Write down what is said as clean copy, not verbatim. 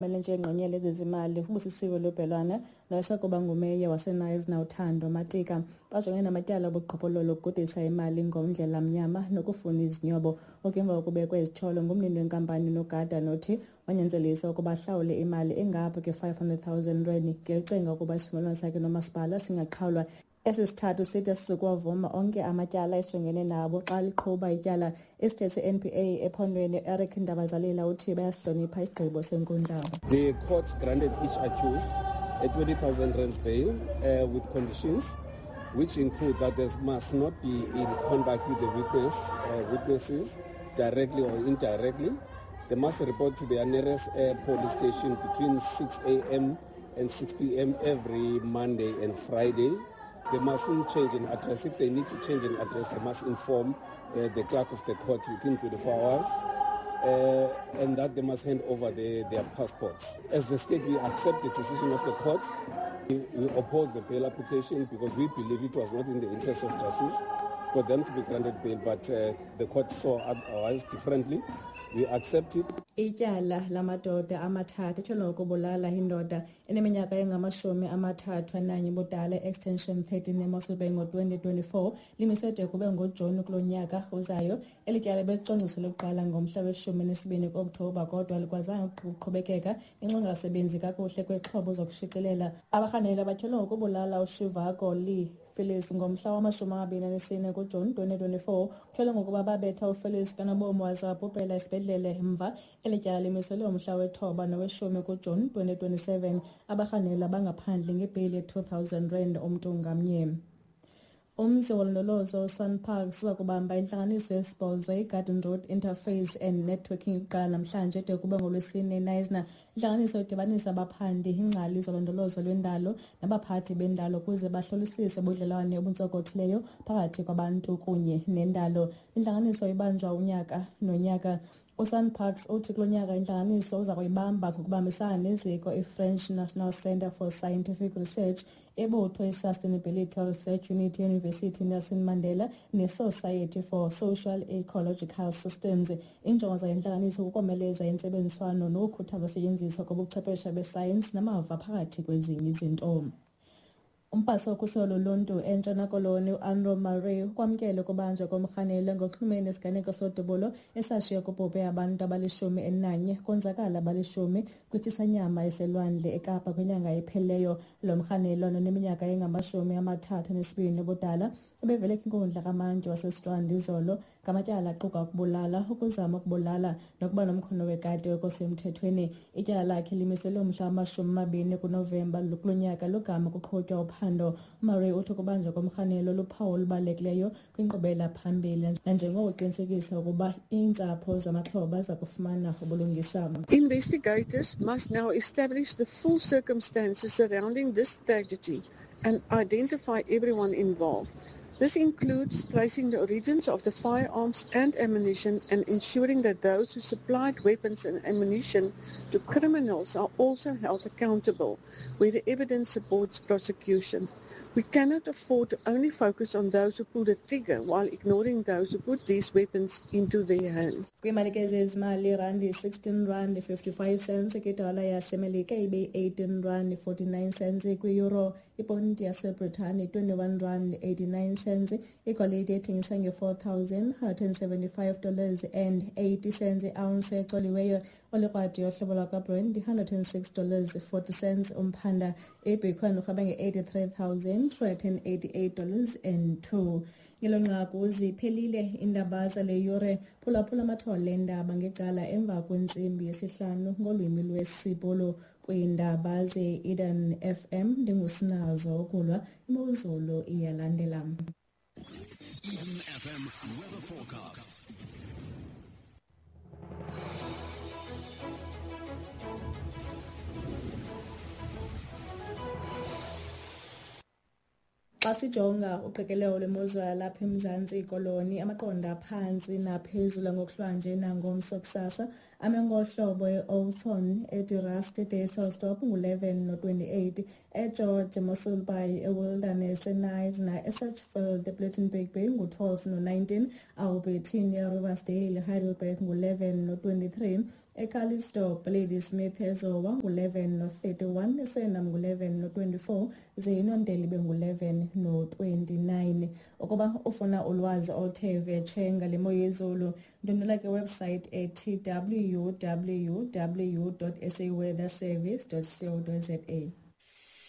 Nje ngqonyela ezezimali uBusisiwe Lobhelwana nosakuba ngumeya waseNice uThando Matika bajongene namatyala obuqhophololo ukugudisa imali ngomndlela mnyama nokufuna izinyobo okemva kokubekwa izitholo ngumnini wenkampani Nogada nothi wanyanzelisa ukuba ahlawule imali engapha ke-500,000 rand ngelicenga ukuba isivumelwano sakhe nomasipala singaqhawulwa. Esi sithathu sithi sikwavuma onke amatyala esijongene nabo xa liqhuba ityala isithethe NPA ephondweni. Eric Ndabazalela uthi bayasihlonipha isigqibo senkundla. The court granted each accused a 20,000 rands bail with conditions which include that there must not be in contact with the witnesses directly or indirectly. They must report to their nearest police station between 6 a.m. and 6 p.m. every Monday and Friday. They mustn't change an address. If they need to change an address, they must inform the clerk of the court within 24 hours and that they must hand over their passports. As the state, we accept the decision of the court. We oppose the bail application because we believe it was not in the interest of justice for them to be granted bail, but the court saw otherwise differently. We accept it. Ityala lamadoda amathathu etsholo ukubulala indoda eneminyaka engamashumi amathathu ananye budala extension 13 eMossel ngo-2024 limisede kube ngoJuni kulo nyaka uzayo. Eli tyala belicwangciso lokuqala ngomhla we-12 ku-Okthobha kodwa likwazanga ukuqhubekeka inxangasebenzi kakuhle kwexhobo zokushicilela. Abarhanela batyholwa ukubulala uShivako Lee Phyllis ngomhla wama-24 kuJuni 2024 kutyholwa ngokuba babetha uPhyllis kanobomi waze wabhubhela esibhedlele mva. Eli tyala limiselwe umhla we-9 nowe-10 kuJuni 2027. Abarhanela bangaphandle ngebheyili ye-2,000 rand umntu ngamnye. Umzi wolondolozo SANParks siza kubamba intlanganiso yesibhozo iGarden Road Interface and Networking kuqala namhlanje de kube ngolwesine eNice. Intlanganiso idibanisa abaphandi, ingcali zolondolozo lwendalo nabaphathi bendalo ukuze bahlolisise ubudlelwane obuntsokothileyo phakathi kwabantu kunye nendalo. Intlanganiso ibanjwa unyaka nonyaka. USANParks uthi kulo nyaka intlanganiso uza kuyibamba ngokubambisana neziko iFrench National Centre for Scientific Research, ebutho iSustainability Research Unit University Nelson Mandela neSociety for Social Ecological Systems. Injongo zale ntlanganiso kukomeleza intsebenziswano nokukhuthaza usetyenziswa kobuchwepheshe besayensi namava phakathi kwezinye izinto. Umphathi wokhuselo loluntu eNtshona Koloni uAnro Murray ukwamkela ukubanjwa komrhanelwa ngoxhumene nesiganeko sodubulo esashiya kubhubhe abantu abali-11 konzakala abali-10 kwithisanyama eselwandle eKapa kwinyanga epheleyo. Lo mrhanelwa noneminyaka engama-32 budala ubevele kwinkundla kamantyi waseStrand izolo ngamatyala aquka ukubulala, ukuzama ukubulala nokuba nomkhono wekati osemthethweni. Ityala lakhe limiselwe umhla wama-20 kuNovemba kulo nyaka logama kuqhutywa uphando. Murray uthi ukubanjwa komrhanelo luphawu olubalulekileyo kwinkqubela phambili nanjengoko uqinisekisa ukuba iintsapho zamaxhoba za kufumana ubulungisa. Investigators must now establish the full circumstances surrounding this tragedy and identify everyone involved. This includes tracing the origins of the firearms and ammunition and ensuring that those who supplied weapons and ammunition to criminals are also held accountable where the evidence supports prosecution. We cannot afford to only focus on those who pulled the trigger while ignoring those who put these weapons into their hands. Kwimali zezimali randi 16 rand 55 cents kwidollar yasemelika ibe 18 rand 49 cents kwi-euro. Iponti yaseBritani 21 rand 89 cents. Igolide ethengisa $4,175 and 80 cents i-ounce exoliweyo. Olikrwadi yohlobo lwakaBrent $106.40. Umphanda iBitcoin urhabe nge-$83,388.02. Ngelo nqaku ziphelile iindaba zale yure. Phulaphula amathole endaba ngecala emva kwentsimbi yesihlanu ngolwimi lwesibhulu kwiindaba ze-Eden FM. Ndingusinazo Kulwa, imozulu iyalandela. Eden FM weather forecast. Xa sijonga uqikelelo lwemozulu lapha eMzantsi Koloni, amaqonda aphansi naphezulu ngokuhlwanje nangomso kusasa, ame ngohlobo e-Oudtshoorn, eDirast, eDayselsdorp ngu-11 no-28, eGeorge, eMossel Bay, eWilderness, eNice na-eSatchfield, ePlettenberg Bay ngu-12 no-19, Albertine, eRiversdale, Heidelberg ngu-11 no-23, eCalisdorp, Ladysmith, eZowa ngu-11 no-31, eSwellendam ngu-11 no-24, ze iNondeli ngu-11 no-29. Ukuba ufuna ulwazi oluthe vetshe ngale mo yezulu, ndonela ke website ethi www.saweatherservice.co.za.